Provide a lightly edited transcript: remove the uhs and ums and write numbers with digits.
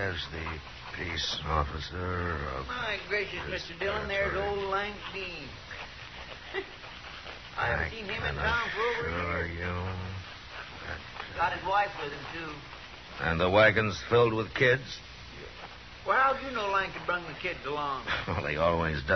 There's the peace officer. My gracious, Mr. Dillon, there's old Lank Dean. I haven't seen him in town for over a year. Got his wife with him, too. And the wagon's filled with kids? Well, how'd you know Lank had brung the kids along? Well, he always does.